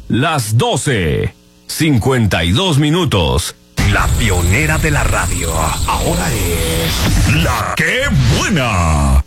las 12:52. La pionera de la radio. Ahora es La Qué Buena.